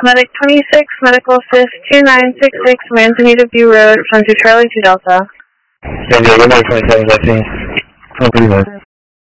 Medic 26, Medical Assist 2966, Manzanita View Road, Frontier Charlie 2 Delta. San Diego, Medic 27, vaccine. 23 minutes.